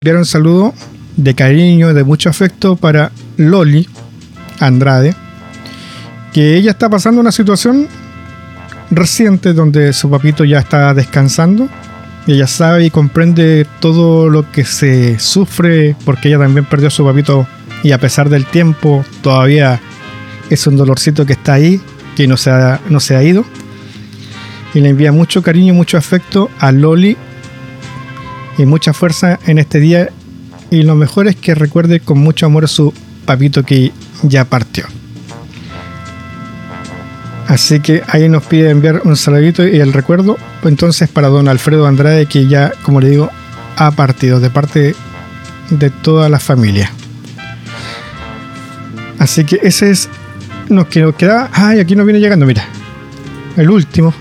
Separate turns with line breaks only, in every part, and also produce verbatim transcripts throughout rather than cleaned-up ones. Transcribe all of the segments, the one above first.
Enviar un saludo de cariño, de mucho afecto para Loli Andrade, que ella está pasando una situación reciente donde su papito ya está descansando. Ella sabe y comprende todo lo que se sufre porque ella también perdió a su papito y a pesar del tiempo todavía es un dolorcito que está ahí, que no se ha, no se ha ido. Y le envía mucho cariño, mucho afecto a Loli y mucha fuerza en este día. Y lo mejor es que recuerde con mucho amor a su papito que ya partió. Así que ahí nos pide enviar un saludito y el recuerdo entonces para don Alfredo Andrade, que ya, como le digo, ha partido de parte de toda la familia. Así que ese es lo que nos queda. Ay, aquí nos viene llegando, mira, el último.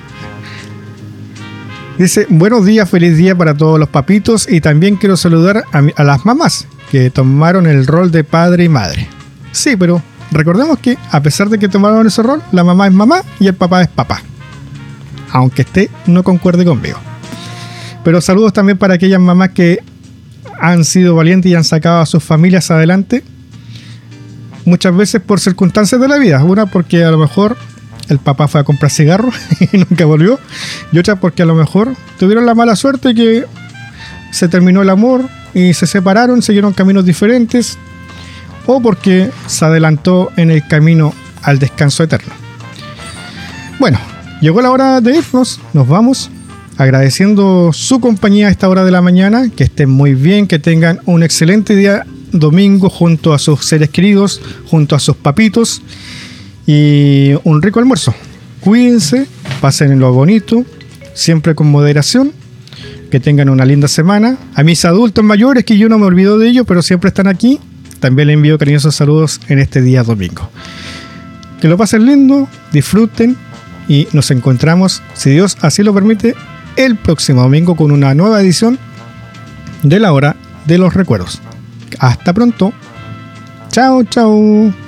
Dice: buenos días, feliz día para todos los papitos y también quiero saludar a, mi, a las mamás que tomaron el rol de padre y madre. Sí, pero recordemos que a pesar de que tomaron ese rol, la mamá es mamá y el papá es papá, aunque este no concuerde conmigo. Pero saludos también para aquellas mamás que han sido valientes y han sacado a sus familias adelante, muchas veces por circunstancias de la vida. Una porque a lo mejor el papá fue a comprar cigarros y nunca volvió, y otra porque a lo mejor tuvieron la mala suerte que se terminó el amor y se separaron, siguieron caminos diferentes, o porque se adelantó en el camino al descanso eterno. Bueno, llegó la hora de irnos, nos vamos, agradeciendo su compañía a esta hora de la mañana, que estén muy bien, que tengan un excelente día domingo junto a sus seres queridos, junto a sus papitos, y un rico almuerzo. Cuídense, pasen en lo bonito, siempre con moderación, que tengan una linda semana. A mis adultos mayores, que yo no me olvido de ellos, pero siempre están aquí, también les envío cariñosos saludos en este día domingo. Que lo pasen lindo, disfruten y nos encontramos, si Dios así lo permite, el próximo domingo con una nueva edición de la Hora de los Recuerdos. Hasta pronto. Chao, chao.